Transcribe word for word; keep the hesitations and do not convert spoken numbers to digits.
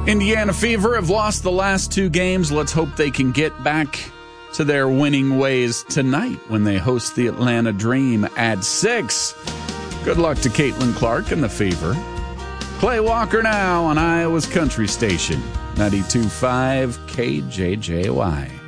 Indiana Fever have lost the last two games. Let's hope they can get back to their winning ways tonight when they host the Atlanta Dream at six. Good luck to Caitlin Clark and the Fever. Clay Walker now on Iowa's Country Station, ninety-two point five K J J Y.